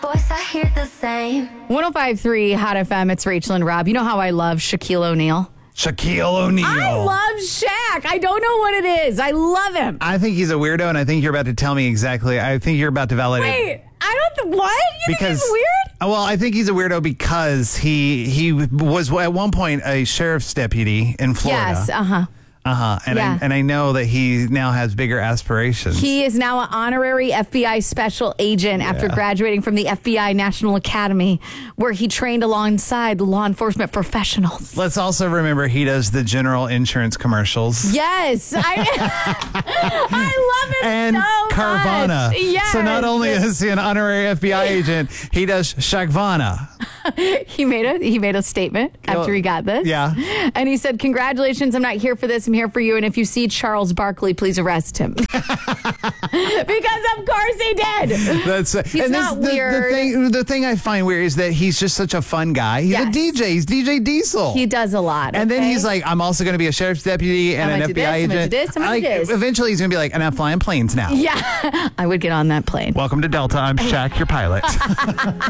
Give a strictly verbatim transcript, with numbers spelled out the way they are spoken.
Voice, I hear the same. one oh five point three Hot F M, it's Rachel and Rob. You know how I love Shaquille O'Neal? Shaquille O'Neal. I love Shaq. I don't know what it is. I love him. I think he's a weirdo, and I think you're about to tell me exactly. I think you're about to validate. Wait, I don't. Th- what? You because, think he's weird? Well, I think he's a weirdo because he he was at one point a sheriff's deputy in Florida. Yes. Uh huh. Uh huh. And Yeah. I and I know that he now has bigger aspirations. He is now an honorary F B I special agent after graduating from the F B I National Academy, where he trained alongside law enforcement professionals. Let's also remember he does the General Insurance commercials. Yes, I, I love him And so Carvana. much. Yes. So not only is he an honorary F B I agent, he does Shaqvana. he made a he made a statement after he got this. Yeah. And he said, "Congratulations, I'm not here for this. I'm here for you. And if you see Charles Barkley, please arrest him." Because of course he did. That's uh, He's and not this, the, weird. The thing, the thing I find weird is that he's just such a fun guy. He's Yes. a D J. He's D J Diesel. He does a lot. And then okay? he's like, I'm also going to be a sheriff's deputy and I'm an gonna F do B I this, I'm gonna agent. do this, I'm gonna Like, do this. Eventually, he's going to be like, and I'm flying planes now. Yeah, I would get on that plane. Welcome to Delta. I'm Shaq, your pilot.